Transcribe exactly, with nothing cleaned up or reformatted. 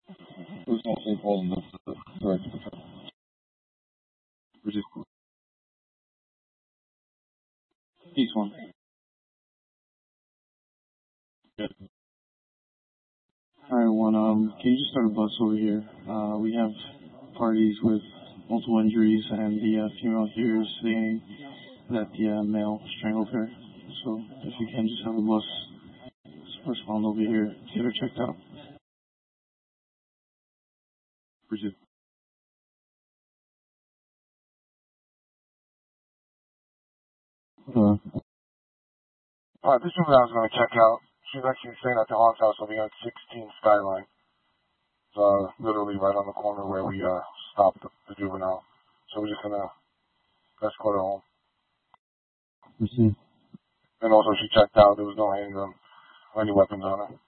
It was not Saint Paul, and that's the correct. Which is East one. Yeah. Alright, one, um, can you just start a bus over here? Uh, we have parties with multiple injuries, and the uh, female here is saying that the uh, male strangled her. So, if you can just have a bus respond over here, get her checked out. Bridget. Uh, Alright, this woman I was going to check out, she's actually staying at the haunts house over here on sixteen Skyline. It's uh, literally right on the corner where we uh, stopped the, the juvenile. So we're just going to escort her home. Bridget. And also she checked out, there was no handgun or any weapons on her.